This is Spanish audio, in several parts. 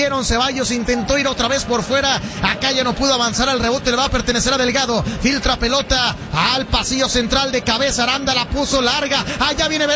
hicieron. Ceballos intentó ir otra vez por fuera, acá ya no pudo avanzar, al rebote le va a pertenecer a Delgado, filtra pelota al pasillo central, de cabeza Aranda la puso larga, allá viene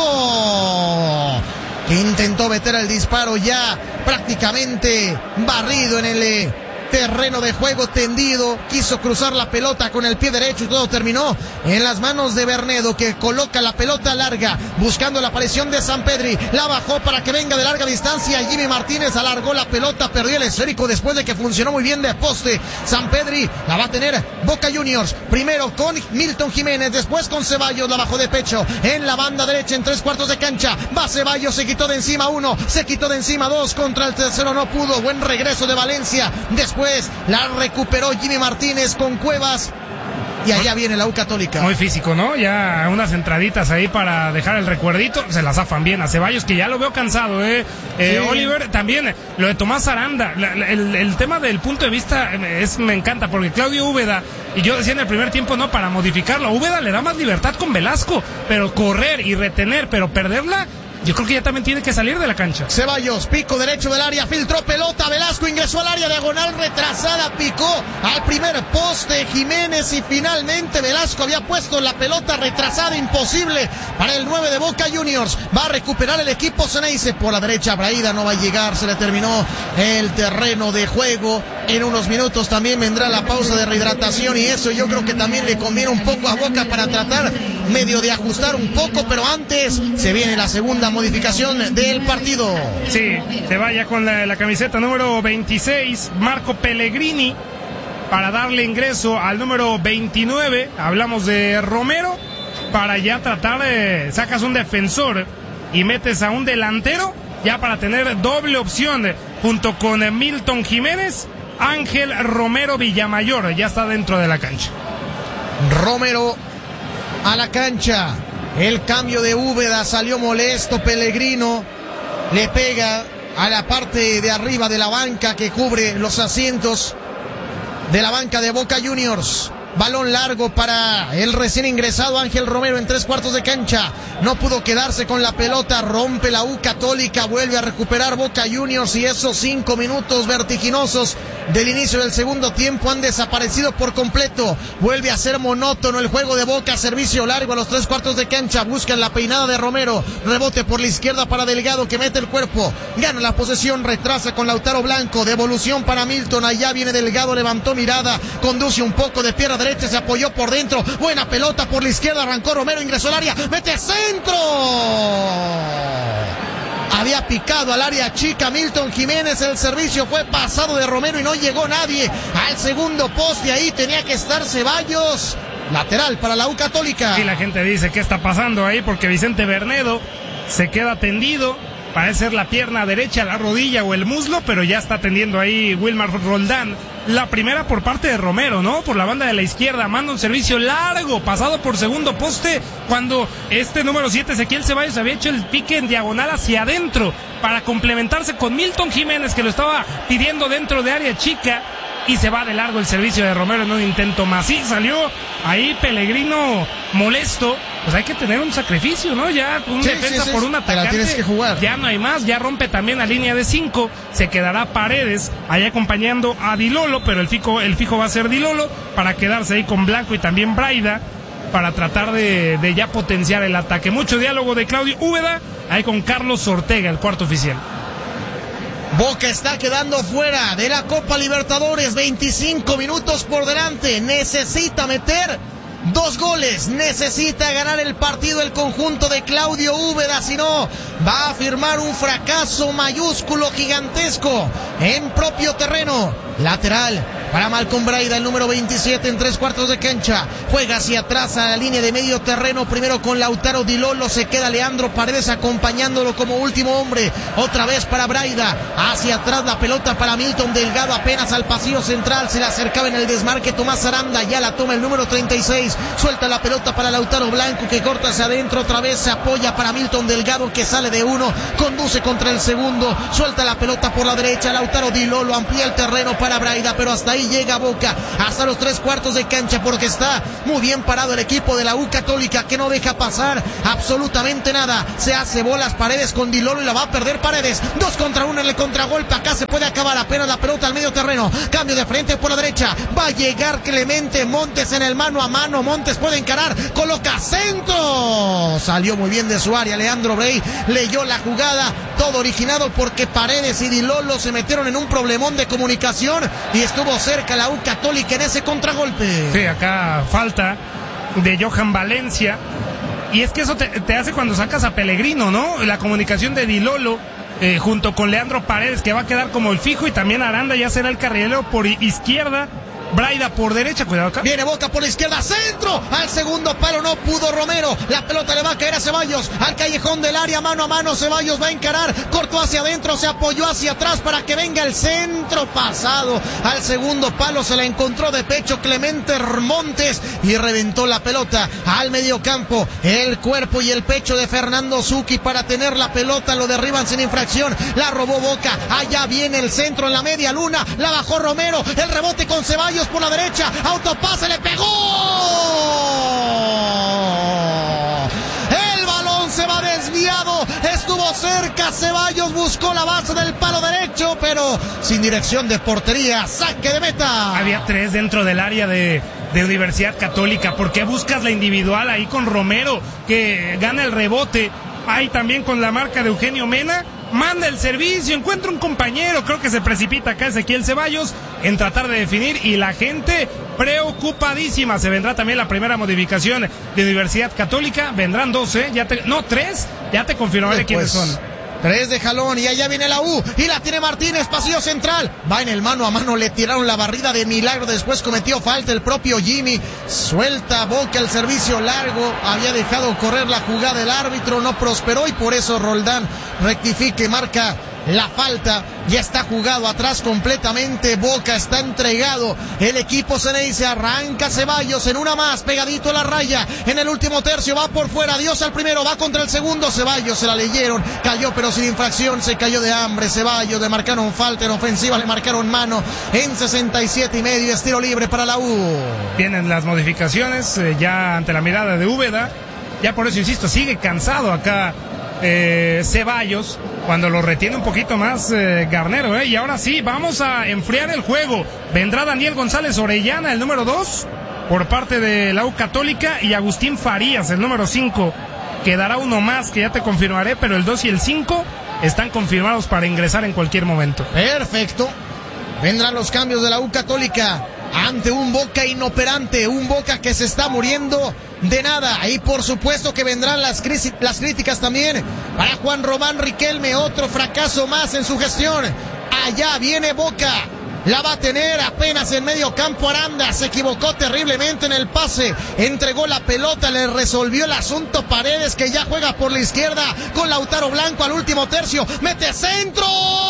Velasco, que intentó meter el disparo ya prácticamente barrido en el terreno de juego tendido, quiso cruzar la pelota con el pie derecho y todo terminó en las manos de Bernedo, que coloca la pelota larga buscando la aparición de Sampedri, la bajó para que venga de larga distancia. Jimmy Martínez alargó la pelota, perdió el esférico después de que funcionó muy bien de poste. Sampedri la va a tener Boca Juniors, primero con Milton Jiménez, después con Ceballos, la bajó de pecho en la banda derecha en 3/4 de cancha, va Ceballos, se quitó de encima uno, se quitó de encima dos, contra el tercero no pudo, buen regreso de Valencia, después la recuperó Jimmy Martínez con Cuevas. Y allá viene la U Católica. Muy físico, ¿no? Ya unas entraditas ahí para dejar el recuerdito. Se la zafan bien a Ceballos, que ya lo veo cansado, ¿eh? Sí. Oliver, también lo de Tomás Aranda. El tema del punto de vista me encanta, porque Claudio Úbeda, y yo decía en el primer tiempo, no, para modificarlo, Úbeda le da más libertad con Velasco, pero correr y retener, pero perderla, yo creo que ya también tiene que salir de la cancha. Ceballos, pico derecho del área, filtró pelota, Velasco ingresó al área, diagonal retrasada, picó al primer poste Jiménez y finalmente Velasco había puesto la pelota retrasada, imposible para el 9 de Boca Juniors. Va a recuperar el equipo Ceneice por la derecha, Braida no va a llegar, se le terminó el terreno de juego. En unos minutos también vendrá la pausa de rehidratación y eso yo creo que también le conviene un poco a Boca para tratar medio de ajustar un poco, pero antes se viene la segunda modificación del partido. Sí, se vaya con la camiseta número 26, Marco Pellegrini, para darle ingreso al número 29. Hablamos de Romero, para ya tratar de, sacas un defensor y metes a un delantero, ya para tener doble opción, junto con Milton Jiménez. Ángel Romero Villamayor ya está dentro de la cancha. Romero a la cancha. El cambio de Úbeda, salió molesto Pellegrino, le pega a la parte de arriba de la banca que cubre los asientos de la banca de Boca Juniors. Balón largo para el recién ingresado Ángel Romero en 3/4 de cancha. No pudo quedarse con la pelota, rompe la U Católica, vuelve a recuperar Boca Juniors y esos 5 minutos vertiginosos del inicio del segundo tiempo han desaparecido por completo. Vuelve a ser monótono el juego de Boca, servicio largo a los 3/4 de cancha, buscan la peinada de Romero, rebote por la izquierda para Delgado que mete el cuerpo, gana la posesión, retrasa con Lautaro Blanco, devolución para Milton, allá viene Delgado, levantó mirada, conduce un poco de pierna derecha, se apoyó por dentro, buena pelota por la izquierda, arrancó Romero, ingresó al área, mete centro. Había picado al área chica Milton Jiménez, el servicio fue pasado de Romero y no llegó nadie al segundo poste, ahí tenía que estar Ceballos. Lateral para la U Católica. Y la gente dice, ¿qué está pasando ahí? Porque Vicente Bernedo se queda tendido, parece ser la pierna derecha, la rodilla o el muslo, pero ya está tendiendo ahí Wilmar Roldán. La primera por parte de Romero, ¿no? Por la banda de la izquierda, manda un servicio largo, pasado por segundo poste, cuando este número 7, Ezequiel Ceballos, había hecho el pique en diagonal hacia adentro, para complementarse con Milton Jiménez, que lo estaba pidiendo dentro de área chica, y se va de largo el servicio de Romero en un intento más. Sí, salió ahí Pellegrino molesto, pues hay que tener un sacrificio, ¿no? Ya un defensa por un atacante, la tienes que jugar. Ya no hay más, ya rompe también la línea de 5, se quedará Paredes ahí acompañando a Dilolo, pero el fijo va a ser Dilolo, para quedarse ahí con Blanco y también Braida, para tratar de ya potenciar el ataque. Mucho diálogo de Claudio Úbeda, ahí con Carlos Ortega, el cuarto oficial. Boca está quedando fuera de la Copa Libertadores, 25 minutos por delante, necesita meter 2 goles, necesita ganar el partido el conjunto de Claudio Úbeda, si no va a firmar un fracaso mayúsculo, gigantesco en propio terreno. Lateral para Malcom Braida, el número 27 en 3/4 de cancha, juega hacia atrás a la línea de medio terreno, primero con Lautaro Dilolo, se queda Leandro Paredes acompañándolo como último hombre, otra vez para Braida, hacia atrás la pelota para Milton Delgado, apenas al pasillo central, se le acercaba en el desmarque Tomás Aranda, ya la toma el número 36, suelta la pelota para Lautaro Blanco que corta hacia adentro, otra vez se apoya para Milton Delgado que sale de uno, conduce contra el segundo, suelta la pelota por la derecha, Lautaro Dilolo amplía el terreno para Braida, pero hasta ahí ahí llega Boca hasta los 3/4 de cancha, porque está muy bien parado el equipo de la U Católica, que no deja pasar absolutamente nada. Se hace bolas Paredes con Dilolo y la va a perder Paredes. 2 contra 1 en el contragolpe. Acá se puede acabar apenas la pelota al medio terreno. Cambio de frente por la derecha. Va a llegar Clemente Montes en el mano a mano. Montes puede encarar. Coloca centro. Salió muy bien de su área. Leandro Brey leyó la jugada. Todo originado porque Paredes y Dilolo se metieron en un problemón de comunicación y estuvo cerca la U Católica en ese contragolpe. Sí, acá falta de Johan Valencia. Y es que eso te hace cuando sacas a Pellegrino, ¿no? La comunicación de Dilolo junto con Leandro Paredes, que va a quedar como el fijo, y también Aranda ya será el carrilero por izquierda. Braida por derecha, cuidado acá. Viene Boca por la izquierda, centro, al segundo palo, no pudo Romero. La pelota le va a caer a Ceballos, al callejón del área, mano a mano. Ceballos va a encarar, cortó hacia adentro, se apoyó hacia atrás para que venga el centro pasado. Al segundo palo se la encontró de pecho Clemente Montes y reventó la pelota al mediocampo. El cuerpo y el pecho de Fernando Zucchi para tener la pelota, lo derriban sin infracción. La robó Boca, allá viene el centro en la media luna, la bajó Romero, el rebote con Ceballos por la derecha, autopase, le pegó. El balón se va desviado, estuvo cerca Ceballos, buscó la base del palo derecho, pero sin dirección de portería. Saque de meta. Había 3 dentro del área de Universidad Católica. ¿Por qué buscas la individual ahí con Romero, que gana el rebote? Ahí también con la marca de Eugenio Mena. Manda el servicio, encuentra un compañero, creo que se precipita acá Ezequiel Ceballos en tratar de definir, y la gente preocupadísima. Se vendrá también la primera modificación de Universidad Católica, vendrán 12, 3, ya te confirmaré quiénes son. 3 de jalón y allá viene la U y la tiene Martínez, pasillo central, va en el mano a mano, le tiraron la barrida de milagro, después cometió falta el propio Jimmy, suelta Boca el servicio largo, había dejado correr la jugada el árbitro, no prosperó y por eso Roldán rectifica y marca la falta. Ya está jugado atrás completamente, Boca está entregado, el equipo Ceney, se arranca Ceballos en una más, pegadito a la raya, en el último tercio, va por fuera, Dios al primero, va contra el segundo, Ceballos se la leyeron, cayó pero sin infracción, se cayó de hambre Ceballos, le marcaron falta en ofensiva, le marcaron mano en 67 y medio, es tiro libre para la U. Vienen las modificaciones, ya ante la mirada de Úbeda, ya por eso insisto, sigue cansado acá Ceballos, cuando lo retiene un poquito más Garnero, y ahora sí, vamos a enfriar el juego. Vendrá Daniel González Orellana, el número 2, por parte de la U Católica, y Agustín Farías, el número 5. Quedará uno más que ya te confirmaré, pero el 2 y el 5 están confirmados para ingresar en cualquier momento. Perfecto. Vendrán los cambios de la U Católica ante un Boca inoperante, un Boca que se está muriendo de nada. Y por supuesto que vendrán las críticas también para Juan Román Riquelme, otro fracaso más en su gestión. Allá viene Boca, la va a tener apenas en medio campo. Aranda se equivocó terriblemente en el pase, entregó la pelota, le resolvió el asunto Paredes, que ya juega por la izquierda con Lautaro Blanco al último tercio, mete centro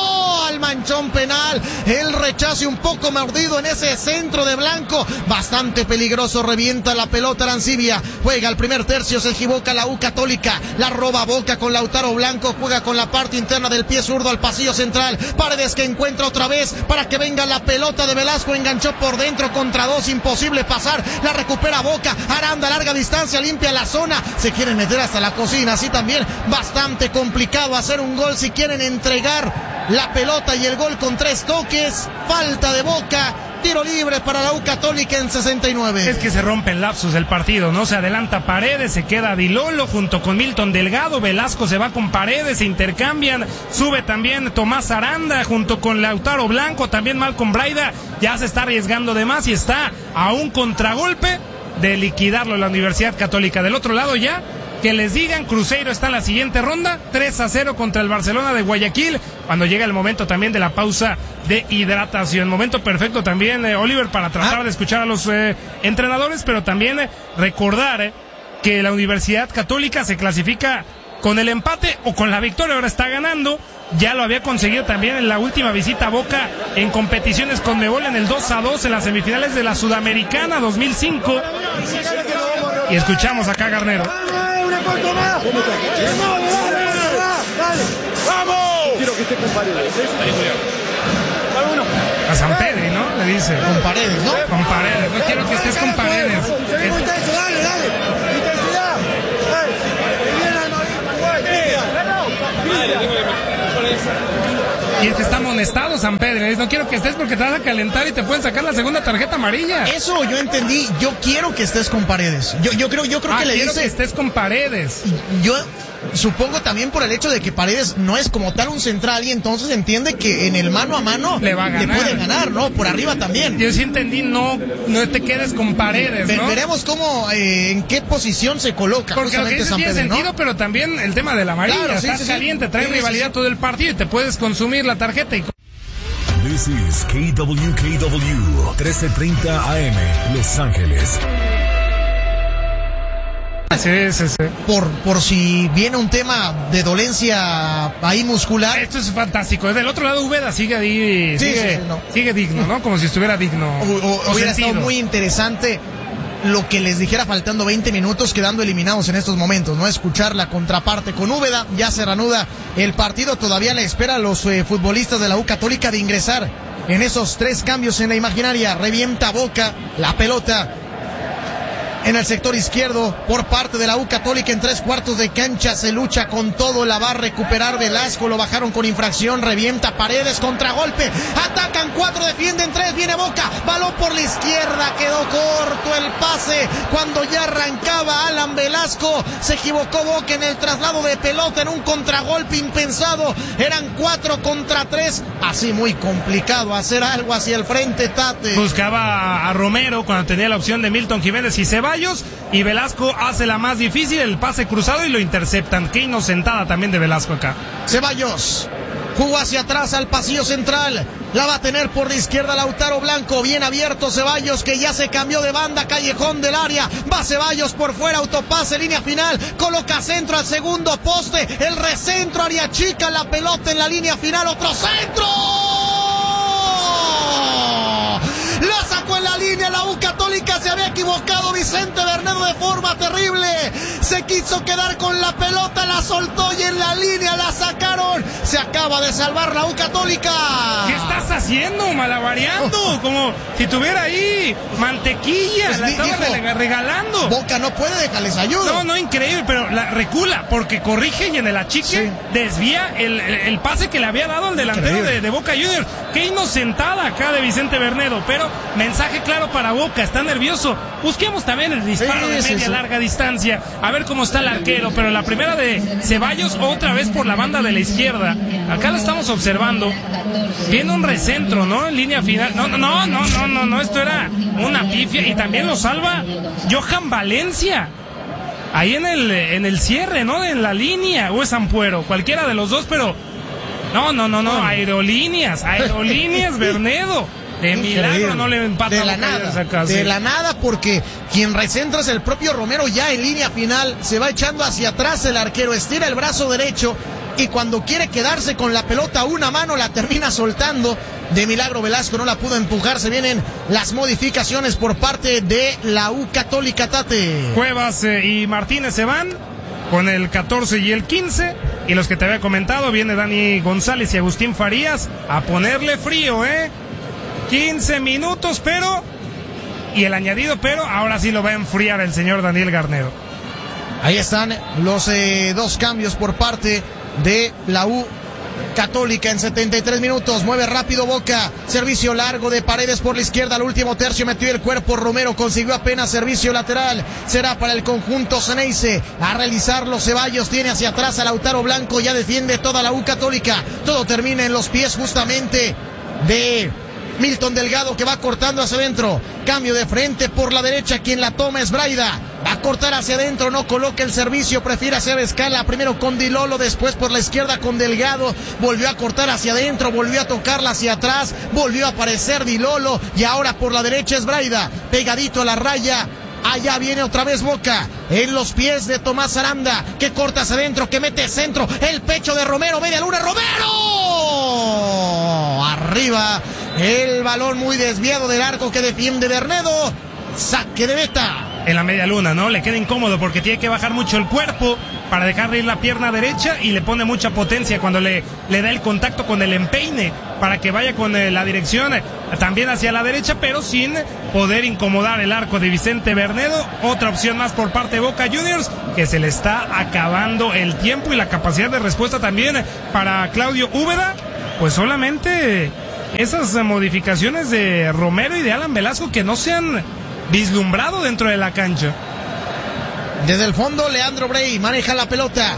al manchón penal, el rechace un poco mordido en ese centro de Blanco, bastante peligroso, revienta la pelota Arancibia, juega el primer tercio, se equivoca la U Católica, la roba Boca con Lautaro Blanco, juega con la parte interna del pie zurdo al pasillo central, Paredes que encuentra otra vez para que venga la pelota de Velasco, enganchó por dentro contra 2, imposible pasar, la recupera Boca, Aranda a larga distancia, limpia la zona, se quieren meter hasta la cocina, así también bastante complicado hacer un gol si quieren entregar la pelota y el gol con 3 toques, falta de Boca, tiro libre para la U Católica en 69. Es que se rompe el lapsus del partido, ¿no? Se adelanta Paredes, se queda Dilolo junto con Milton Delgado, Velasco se va con Paredes, se intercambian, sube también Tomás Aranda junto con Lautaro Blanco, también Malcolm Braida, ya se está arriesgando de más y está a un contragolpe de liquidarlo la Universidad Católica. Del otro lado ya, que les digan, Cruzeiro está en la siguiente ronda, 3-0 contra el Barcelona de Guayaquil, cuando llega el momento también de la pausa de hidratación. Momento perfecto también, Oliver, para tratar de escuchar a los entrenadores, pero también recordar que la Universidad Católica se clasifica con el empate o con la victoria, ahora está ganando, ya lo había conseguido también en la última visita a Boca en competiciones Conmebol en el 2-2 en las semifinales de la Sudamericana 2005. Y escuchamos acá a Garnero. ¡Vamos! Quiero que esté con Paredes. San Pedri, ¿no? Le dice. Con Paredes, ¿no? Con Paredes, no quiero que estés con Paredes. Y es que está amonestado San Pedro. No quiero que estés porque te vas a calentar y te pueden sacar la segunda tarjeta amarilla. Eso yo entendí. Yo quiero que estés con Paredes. Yo creo que le quiero dice que estés con Paredes. Yo supongo también por el hecho de que Paredes no es como tal un central y entonces entiende que en el mano a mano le puede ganar, ¿no? Por arriba también. Yo sí entendí, no te quedes con Paredes, ¿no? Veremos cómo, en qué posición se coloca. Porque lo que dice tiene sentido, ¿no? Pero también el tema de la amarilla. Claro, estás caliente, trae rivalidad todo el partido y te puedes consumir la tarjeta. This is KWKW 1330 AM Los Ángeles. Sí. Por si viene un tema de dolencia ahí muscular. Esto es fantástico. Del otro lado Úbeda sigue ahí, sigue digno, ¿no? Como si estuviera digno. Hubiera estado muy interesante lo que les dijera faltando 20 minutos, quedando eliminados en estos momentos, ¿no? Escuchar la contraparte con Úbeda. Ya se reanuda el partido. Todavía le espera a los futbolistas de la U Católica de ingresar en esos 3 cambios en la imaginaria. Revienta Boca la pelota en el sector izquierdo por parte de la U Católica en 3/4 de cancha. Se lucha con todo, la va a recuperar Velasco, lo bajaron con infracción, revienta Paredes, contragolpe, atacan 4, defienden 3, viene Boca, balón por la izquierda, quedó corto el pase cuando ya arrancaba Alan Velasco, se equivocó Boca en el traslado de pelota en un contragolpe impensado, eran 4 contra 3, así muy complicado hacer algo hacia el frente. Tate buscaba a Romero cuando tenía la opción de Milton Jiménez y Ceballos, y Velasco hace la más difícil, el pase cruzado, y lo interceptan. Qué inocentada también de Velasco acá. Ceballos jugó hacia atrás al pasillo central, la va a tener por la izquierda Lautaro Blanco, bien abierto Ceballos, que ya se cambió de banda, callejón del área, va Ceballos por fuera, autopase, línea final, coloca centro al segundo poste, el recentro, área chica, la pelota en la línea final, otro centro, la sacó en la línea, la U Católica se había equivocado, Vicente Bernedo de forma terrible, se quiso quedar con la pelota, la soltó y en la línea la sacaron, se acaba de salvar la U Católica. ¿Qué estás haciendo? Malabareando, como si tuviera ahí mantequilla, pues la estaba regalando. Boca no puede dejarles ayuda. No, increíble, pero la recula, porque corrige y en el achique desvía el pase que le había dado al delantero de Boca Juniors. Qué inocentada acá de Vicente Bernedo, pero mensaje claro para Boca, está nervioso. Busquemos también el disparo de media larga distancia, a ver cómo está el arquero, pero la primera de Ceballos otra vez por la banda de la izquierda. Acá lo estamos observando. Viene un recentro, ¿no? En línea final. No, esto era una pifia y también lo salva Johan Valencia. Ahí en el cierre, ¿no? En la línea, o es Ampuero, cualquiera de los dos, pero no, aerolíneas, Bernedo. De milagro no le empata de la nada, porque quien recentra es el propio Romero ya en línea final, se va echando hacia atrás el arquero, estira el brazo derecho y cuando quiere quedarse con la pelota a una mano la termina soltando. De milagro Velasco no la pudo empujar, se vienen las modificaciones por parte de la U Católica. Tate. Cuevas y Martínez se van con el 14 y el 15, y los que te había comentado, viene Dani González y Agustín Farías a ponerle frío, 15 minutos, y el añadido, pero ahora sí lo va a enfriar el señor Daniel Garnedo. Ahí están los 2 cambios por parte de la U Católica en 73 minutos. Mueve rápido Boca, servicio largo de Paredes por la izquierda, al último tercio metió el cuerpo Romero, consiguió apenas servicio lateral, será para el conjunto Ceneice, a realizarlo Ceballos, tiene hacia atrás a Lautaro Blanco, ya defiende toda la U Católica, todo termina en los pies justamente de Milton Delgado, que va cortando hacia adentro, cambio de frente por la derecha, quien la toma es Braida, va a cortar hacia adentro, no coloca el servicio, prefiere hacer escala, primero con Dilolo, después por la izquierda con Delgado, volvió a cortar hacia adentro, volvió a tocarla hacia atrás, volvió a aparecer Dilolo, y ahora por la derecha es Braida, pegadito a la raya. Allá viene otra vez Boca, en los pies de Tomás Aranda, que corta hacia adentro, que mete centro, el pecho de Romero, media luna, Romero, arriba, el balón muy desviado del arco que defiende Bernedo, saque de meta. En la media luna, ¿no? Le queda incómodo porque tiene que bajar mucho el cuerpo para dejarle ir la pierna derecha y le pone mucha potencia cuando le da el contacto con el empeine para que vaya con la dirección también hacia la derecha, pero sin poder incomodar el arco de Vicente Bernedo. Otra opción más por parte de Boca Juniors, que se le está acabando el tiempo y la capacidad de respuesta también para Claudio Úbeda. Pues solamente esas modificaciones de Romero y de Alan Velasco que no se han vislumbrado dentro de la cancha. Desde el fondo, Leandro Brey maneja la pelota.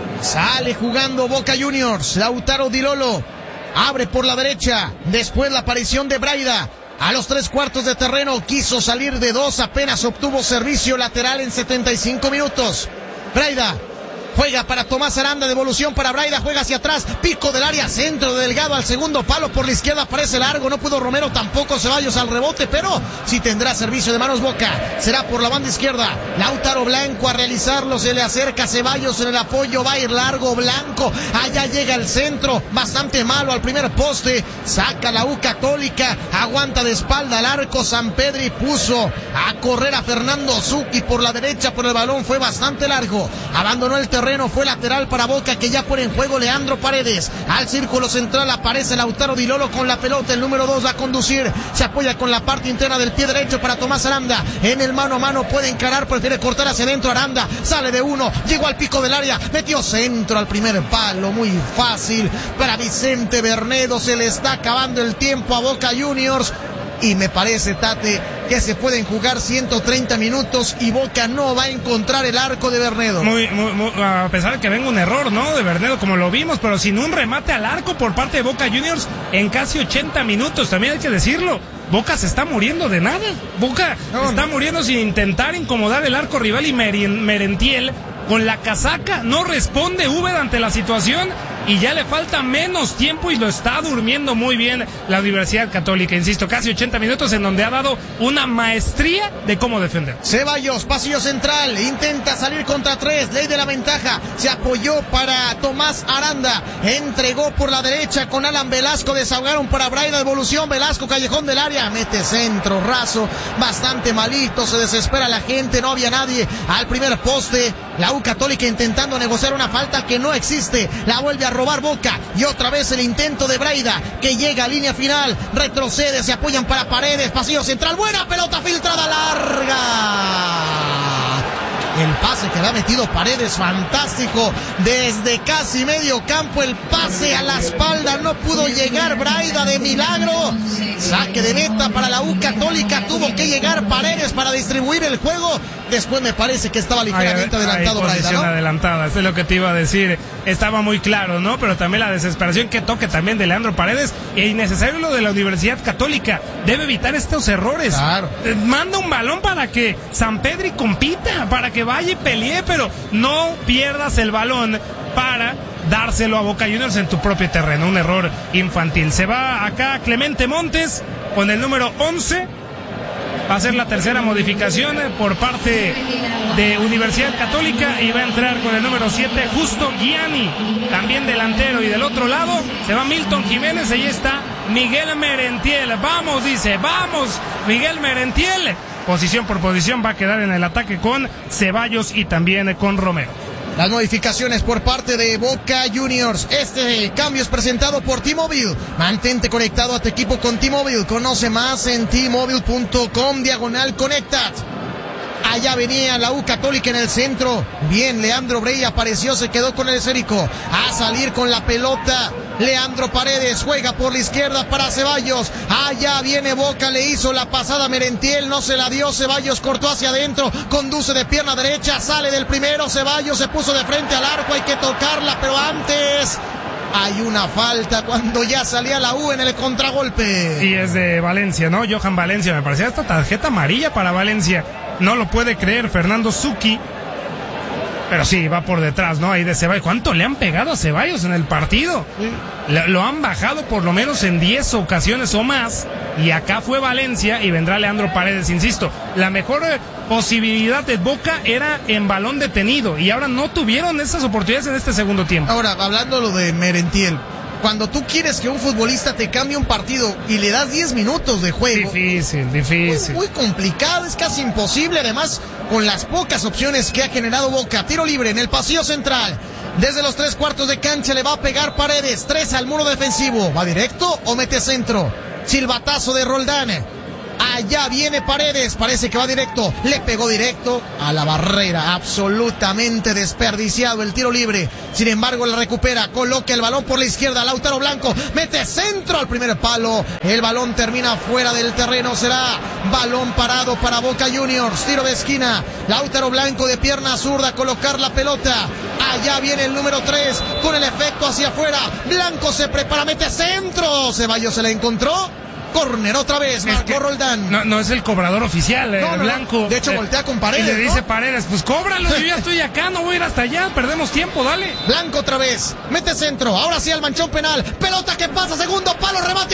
Sale jugando Boca Juniors. Lautaro Di Lolo abre por la derecha. Después la aparición de Braida. A los 3/4 de terreno quiso salir de 2. Apenas obtuvo servicio lateral en 75 minutos. Braida juega para Tomás Aranda, devolución para Braida, juega hacia atrás, pico del área, centro de Delgado al segundo palo, por la izquierda parece largo, no pudo Romero, tampoco Ceballos al rebote, pero sí tendrá servicio de manos Boca, será por la banda izquierda, Lautaro Blanco a realizarlo, se le acerca Ceballos en el apoyo, va a ir largo Blanco, allá llega el centro, bastante malo al primer poste, saca la U Católica, aguanta de espalda al arco, Sampedri puso a correr a Fernando Zucchi por la derecha, pero el balón fue bastante largo, abandonó el terreno, fue lateral para Boca, que ya pone en juego Leandro Paredes, al círculo central aparece Lautaro Di Lolo con la pelota, el número 2 va a conducir, se apoya con la parte interna del pie derecho para Tomás Aranda, en el mano a mano puede encarar, prefiere cortar hacia adentro, Aranda sale de uno, llegó al pico del área, metió centro al primer palo, muy fácil para Vicente Bernedo, se le está acabando el tiempo a Boca Juniors. Y me parece, Tate, que se pueden jugar 130 minutos y Boca no va a encontrar el arco de Bernedo. Muy, a pesar de que venga un error, ¿no? De Bernedo, como lo vimos, pero sin un remate al arco por parte de Boca Juniors en casi 80 minutos. También hay que decirlo. Boca se está muriendo de nada. Boca está muriendo sin intentar incomodar el arco rival y Merentiel con la casaca no responde Úbeda ante la situación y ya le falta menos tiempo y lo está durmiendo muy bien la Universidad Católica, insisto, casi 80 minutos en donde ha dado una maestría de cómo defender. Ceballos, pasillo central, intenta salir contra 3, ley de la ventaja, se apoyó para Tomás Aranda, entregó por la derecha con Alan Velasco, desahogaron para Braida, devolución, Velasco, callejón del área, mete centro, raso, bastante malito, se desespera la gente, no había nadie al primer poste, la U Católica intentando negociar una falta que no existe, la vuelve a robar Boca y otra vez el intento de Braida que llega a línea final, retrocede, se apoyan para Paredes, pasillo central, buena pelota filtrada larga. El pase que le ha metido Paredes, fantástico, desde casi medio campo, el pase a la espalda, no pudo llegar Braida de milagro, saque de meta para la U Católica, tuvo que llegar Paredes para distribuir el juego, después me parece que estaba ligeramente adelantado Braida, ¿no? Adelantada, eso es lo que te iba a decir, estaba muy claro, ¿no? Pero también la desesperación, que toque también de Leandro Paredes, e innecesario lo de la Universidad Católica, debe evitar estos errores, claro. Manda un balón para que Sampedri compita, para que vaya y pelee, pero no pierdas el balón para dárselo a Boca Juniors en tu propio terreno, un error infantil. Se va acá Clemente Montes con el número 11, va a ser la tercera modificación por parte de Universidad Católica y va a entrar con el número 7 Justo Gianni, también delantero, y del otro lado se va Milton Jiménez, ahí está Miguel Merentiel, vamos, dice, vamos Miguel Merentiel, posición por posición va a quedar en el ataque con Ceballos y también con Romero. Las modificaciones por parte de Boca Juniors. Este cambio es presentado por T-Mobile. Mantente conectado a tu equipo con T-Mobile. Conoce más en T-Mobile.com/Connectat. Allá venía la U Católica en el centro. Bien, Leandro Brey apareció, se quedó con el esférico. A salir con la pelota Leandro Paredes, juega por la izquierda para Ceballos. Allá viene Boca, le hizo la pasada Merentiel, no se la dio. Ceballos cortó hacia adentro, conduce de pierna derecha, sale del primero. Ceballos se puso de frente al arco, hay que tocarla, pero antes hay una falta cuando ya salía la U en el contragolpe. Y es de Valencia, ¿no? Johan Valencia, me parecía esta tarjeta amarilla para Valencia. No lo puede creer Fernando Zucchi. Pero sí, va por detrás, ¿no? Ahí de Ceballos. ¿Cuánto le han pegado a Ceballos en el partido? Sí. Lo han bajado por lo menos en 10 ocasiones o más. Y acá fue Valencia y vendrá Leandro Paredes. Insisto, la mejor posibilidad de Boca era en balón detenido. Y ahora no tuvieron esas oportunidades en este segundo tiempo. Ahora, hablando lo de Merentiel. Cuando tú quieres que un futbolista te cambie un partido y le das 10 minutos de juego. Difícil. Muy complicado, es casi imposible. Además, con las pocas opciones que ha generado Boca. Tiro libre en el pasillo central. Desde los 3 cuartos de cancha le va a pegar Paredes. 3 al muro defensivo. ¿Va directo o mete centro? Silbatazo de Roldán. Allá viene Paredes, parece que va directo, le pegó directo a la barrera, absolutamente desperdiciado el tiro libre. Sin embargo, la recupera, coloca el balón por la izquierda, Lautaro Blanco, mete centro al primer palo, el balón termina fuera del terreno, será balón parado para Boca Juniors, tiro de esquina, Lautaro Blanco de pierna zurda, colocar la pelota, allá viene el número 3, con el efecto hacia afuera, Blanco se prepara, mete centro, Ceballos se la encontró. Córner otra vez, marcó Roldán. No es el cobrador oficial, Blanco. De hecho, voltea con Paredes. Y le dice Paredes, pues cóbralo, yo ya estoy acá, no voy a ir hasta allá, perdemos tiempo, dale. Blanco otra vez, mete centro, ahora sí al manchón penal. Pelota que pasa, segundo palo, remate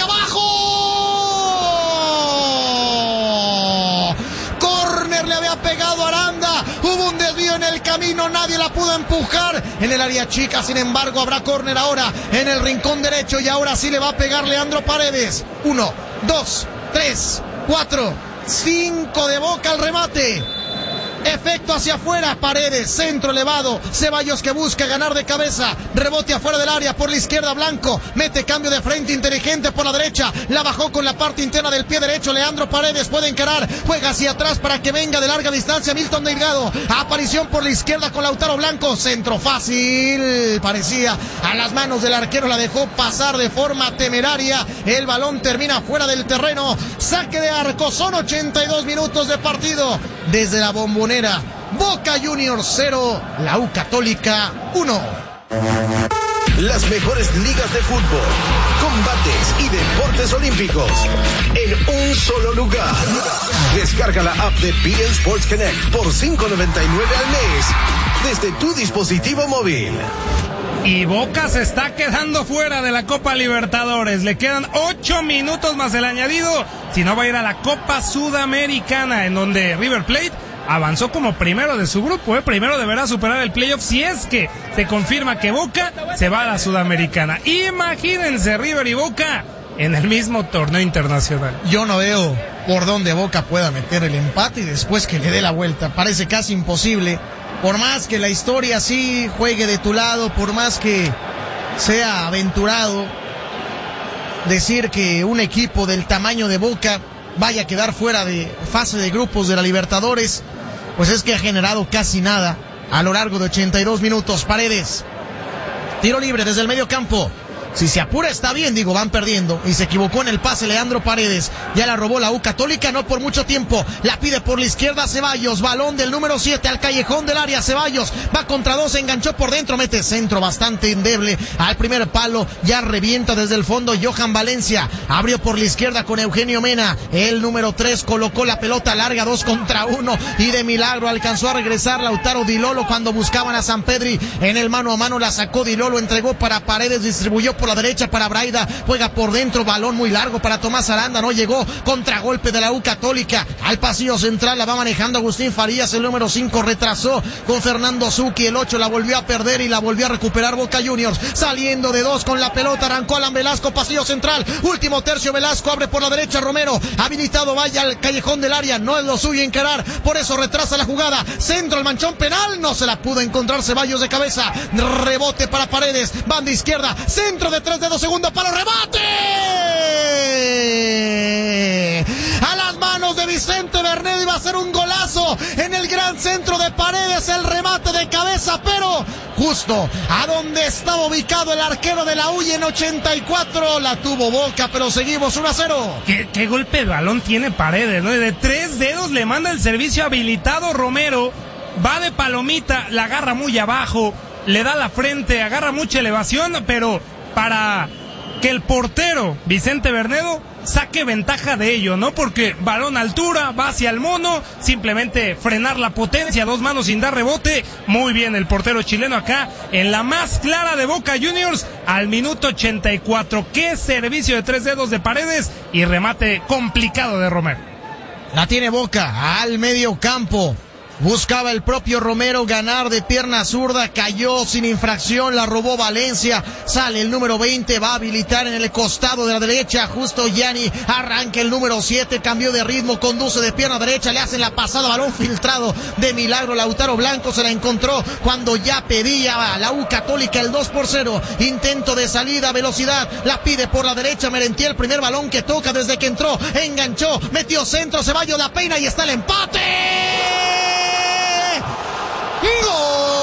abajo. Córner le había pegado a Aranda. Hubo un desvío en el camino, nadie la pudo empujar en el área chica. Sin embargo, habrá córner ahora en el rincón derecho y ahora sí le va a pegar Leandro Paredes. 1, 2, 3, 4, 5 de Boca al remate. Efecto hacia afuera, Paredes, centro elevado, Ceballos que busca ganar de cabeza, rebote afuera del área, por la izquierda Blanco, mete cambio de frente inteligente por la derecha, la bajó con la parte interna del pie derecho, Leandro Paredes puede encarar, juega hacia atrás para que venga de larga distancia Milton Delgado, aparición por la izquierda con Lautaro Blanco, centro fácil, parecía a las manos del arquero, la dejó pasar de forma temeraria, el balón termina fuera del terreno, saque de arco, son 82 minutos de partido, desde la Bombonera, Boca Juniors 0, la U Católica 1. Las mejores ligas de fútbol, combates y deportes olímpicos en un solo lugar. Descarga la app de beIN Sports Connect por $5.99 al mes desde tu dispositivo móvil. Y Boca se está quedando fuera de la Copa Libertadores. Le quedan 8 minutos más el añadido. Si no, va a ir a la Copa Sudamericana, en donde River Plate avanzó como primero de su grupo, primero deberá superar el playoff si es que se confirma que Boca se va a la Sudamericana. Imagínense River y Boca en el mismo torneo internacional. Yo no veo por dónde Boca pueda meter el empate y después que le dé la vuelta. Parece casi imposible. Por más que la historia sí juegue de tu lado, por más que sea aventurado decir que un equipo del tamaño de Boca vaya a quedar fuera de fase de grupos de la Libertadores, pues es que ha generado casi nada a lo largo de 82 minutos. Paredes, tiro libre desde el medio campo. Si se apura está bien, van perdiendo. Y se equivocó en el pase Leandro Paredes. Ya la robó la U Católica, no por mucho tiempo. La pide por la izquierda Ceballos. Balón del número 7 al callejón del área. Ceballos va contra 2, enganchó por dentro. Mete centro bastante endeble al primer palo. Ya revienta desde el fondo Johan Valencia. Abrió por la izquierda con Eugenio Mena. El número 3 colocó la pelota larga, 2 contra 1. Y de milagro alcanzó a regresar Lautaro Di Lolo cuando buscaban a Sampedri. En el mano a mano la sacó Di Lolo. Entregó para Paredes, distribuyó por la derecha para Braida, juega por dentro, balón muy largo para Tomás Aranda, no llegó, contragolpe de la U Católica, al pasillo central la va manejando Agustín Farías, el número 5 retrasó con Fernando Zucchi, el 8 la volvió a perder y la volvió a recuperar Boca Juniors, saliendo de 2 con la pelota, arrancó Alan Velasco, pasillo central, último tercio Velasco, abre por la derecha Romero, habilitado, vaya al callejón del área, no es lo suyo encarar, por eso retrasa la jugada, centro al manchón penal, no se la pudo encontrar Ceballos de cabeza, rebote para Paredes, banda izquierda, centro de 3 dedos, segundo palo, remate a las manos de Vicente Bernedo, iba a ser un golazo en el gran centro de Paredes, el remate de cabeza, pero justo a donde estaba ubicado el arquero de la U, y en 84 la tuvo Boca, pero seguimos 1-0. ¿Qué golpe de balón tiene Paredes, ¿no? De 3 dedos le manda el servicio habilitado Romero, va de palomita, la agarra muy abajo, le da la frente, agarra mucha elevación, pero para que el portero Vicente Bernedo saque ventaja de ello, ¿no? Porque balón a altura, va hacia el mono, simplemente frenar la potencia, 2 manos sin dar rebote. Muy bien el portero chileno acá, en la más clara de Boca Juniors, al minuto 84. Qué servicio de 3 dedos de Paredes y remate complicado de Romero. La tiene Boca al medio campo. Buscaba el propio Romero ganar de pierna zurda, cayó sin infracción, la robó Valencia, sale el número 20, va a habilitar en el costado de la derecha, justo Gianni, arranca el número 7, cambió de ritmo, conduce de pierna derecha, le hacen la pasada, balón filtrado de milagro, Lautaro Blanco se la encontró cuando ya pedía a la U Católica el 2-0, intento de salida, velocidad, la pide por la derecha, Merentiel, primer balón que toca desde que entró, enganchó, metió centro, Ceballos la peina y está el empate. ¡Gol!